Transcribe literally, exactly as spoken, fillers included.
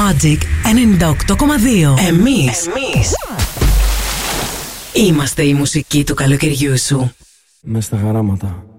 Magic ενενήντα οκτώ κόμμα δύο. Εμείς, Εμείς είμαστε η μουσική του καλοκαιριού σου. Μες στα χαράματα.